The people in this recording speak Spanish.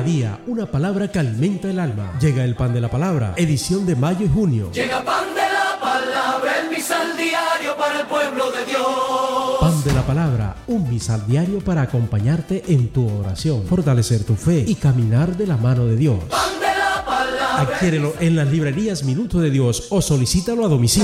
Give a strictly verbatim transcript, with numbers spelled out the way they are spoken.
Cada día una palabra que alimenta el alma. Llega el Pan de la Palabra, edición de mayo y junio. Llega Pan de la Palabra, el misal diario para el pueblo de Dios. Pan de la Palabra, un misal diario para acompañarte en tu oración, fortalecer tu fe y caminar de la mano de Dios. Pan de la Palabra. Adquiérelo en las librerías Minuto de Dios o solicítalo a domicilio.